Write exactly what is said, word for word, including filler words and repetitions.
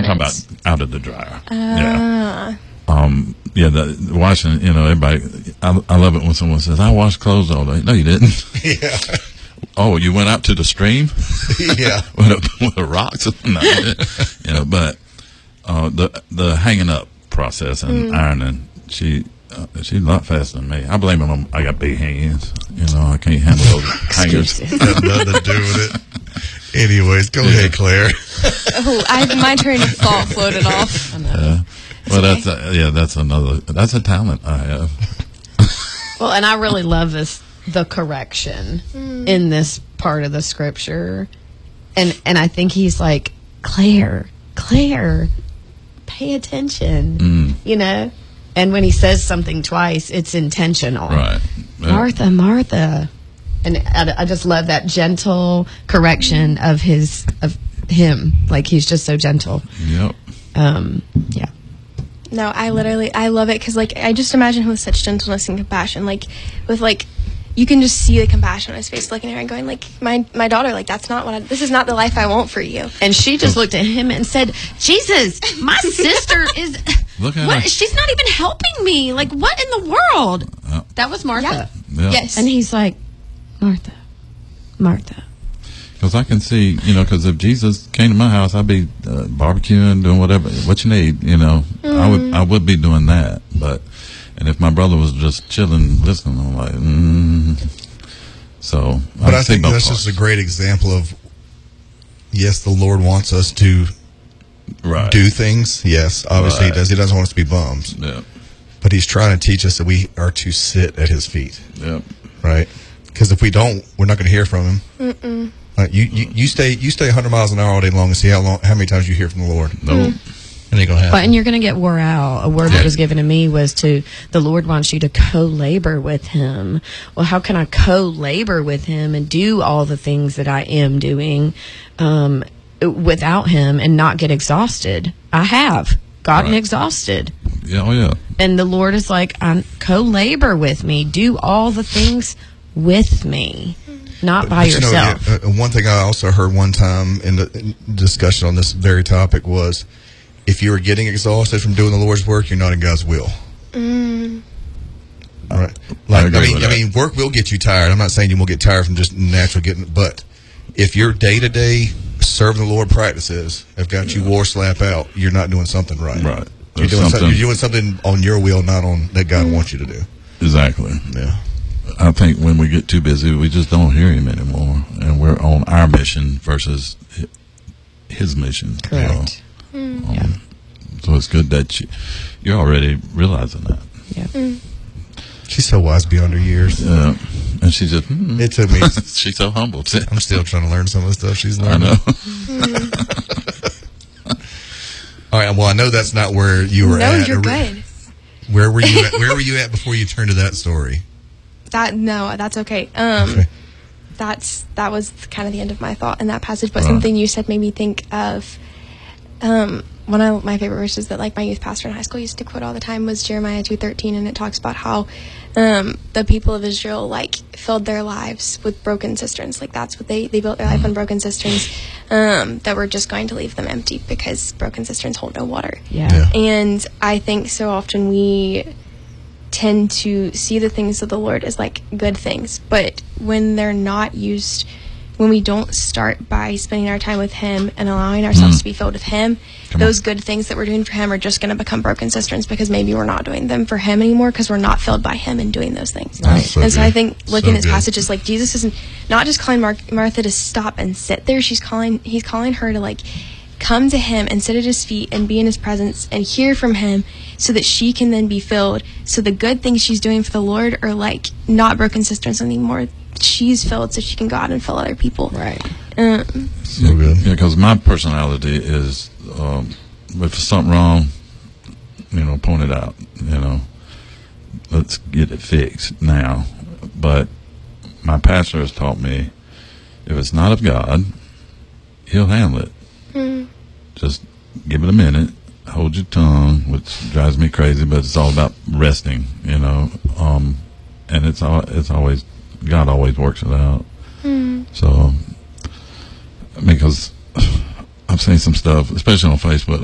talking about out of the dryer. Uh, yeah. Um, yeah, the washing, you know, everybody, I, I love it when someone says, I washed clothes all day. No, you didn't. Yeah. Oh, you went out to the stream? Yeah. with, a, with a rocks? No, you didn't. You know, but uh, the the hanging up process and mm. ironing, she uh, she's a lot faster than me. I blame it on, I got big hands. You know, I can't handle those hangers. Has nothing to do with it. Anyways, go yeah. ahead, Claire. Oh, I, my turn to fall floated off. I know. Yeah. Well, okay. that's a, yeah, that's another that's a talent I have. Well, and I really love this the correction mm. in this part of the scripture, and and I think he's like, Claire, Claire, pay attention, mm. you know. And when he says something twice, it's intentional. Right, yeah. Martha, Martha, and I, I just love that gentle correction of his of him. Like he's just so gentle. Yep. Um. Yeah. No, I literally, I love it because, like, I just imagine him with such gentleness and compassion. Like, with, like, you can just see the compassion on his face looking at her and going, like, my my daughter, like, that's not what I, this is not the life I want for you. And she just looked at him and said, Jesus, my sister is, Look at what, her. she's not even helping me. Like, what in the world? Uh, that was Martha. Yeah. Yeah. Yes. And he's like, Martha, Martha. Because I can see, you know, because if Jesus came to my house, I'd be uh, barbecuing, doing whatever, what you need, you know. Mm. I would I would be doing that. But, and if my brother was just chilling, listening, I'm like, mm. So, but I, I think that's parts. just a great example of, yes, the Lord wants us to right. do things. Yes, obviously right. he does. He doesn't want us to be bums. Yeah. But he's trying to teach us that we are to sit at his feet. Yep. Right? Because if we don't, we're not going to hear from him. Mm-mm. Uh, you, you you stay you stay one hundred miles an hour all day long and see how long how many times you hear from the Lord. No, nope. Mm. And ain't gonna happen. Well, and you're gonna get wore out. A word yeah. that was given to me was to the Lord wants you to co-labor with Him. Well, how can I co-labor with Him and do all the things that I am doing um, without Him and not get exhausted? I have gotten right. exhausted. Yeah, oh yeah. And the Lord is like, I'm co-labor with me. Do all the things with me. Not but, by but yourself. You know, uh, one thing I also heard one time in the in discussion on this very topic was, if you are getting exhausted from doing the Lord's work, you're not in God's will. Mm. All right. Like, I, I mean, I mean, work will get you tired. I'm not saying you won't get tired from just natural getting, but if your day to day serving the Lord practices have got yeah. you war slap out, you're not doing something right. Right. You're doing, something, you're doing something on your will, not on that God mm. wants you to do. Exactly. Yeah. I think when we get too busy, we just don't hear him anymore, and we're on our mission versus his mission. Correct. So, mm. um, yeah. So it's good that you, you're already realizing that. Yeah. Mm. She's so wise beyond her years. Yeah. And she just, mm. it took me. She's so humble. I'm still trying to learn some of the stuff she's learning. I know. All right. Well, I know that's not where you were no, at. No, you're good. Where were you at? Where were you at before you turned to that story? That no, that's okay. Um, okay. That's that was kind of the end of my thought in that passage. But uh. something you said made me think of um, one of my favorite verses that, like, my youth pastor in high school used to quote all the time was Jeremiah two thirteen, and it talks about how um, the people of Israel, like, filled their lives with broken cisterns. Like, that's what they they built their life on, broken cisterns um, that were just going to leave them empty because broken cisterns hold no water. Yeah. yeah. And I think so often we tend to see the things of the Lord as, like, good things, but when they're not used, when we don't start by spending our time with Him and allowing ourselves mm. to be filled with Him, Come those on. good things that we're doing for Him are just going to become broken cisterns because maybe we're not doing them for Him anymore because we're not filled by Him and doing those things. Right. So and so good. I think looking so at this passage is like Jesus isn't not just calling Mar- Martha to stop and sit there. She's calling. He's calling her to, like, come to Him and sit at His feet and be in His presence and hear from Him so that she can then be filled. So the good things she's doing for the Lord are, like, not broken cisterns anymore. She's filled so she can go out and fill other people. Right. Um, so good. Yeah, because my personality is, um, if there's something wrong, you know, point it out. You know, let's get it fixed now. But my pastor has taught me, if it's not of God, He'll handle it. mm. Just give it a minute. Hold your tongue, which drives me crazy, but it's all about resting, you know. Um, and it's all, it's always, God always works it out. Mm. So, because I've seen some stuff, especially on Facebook,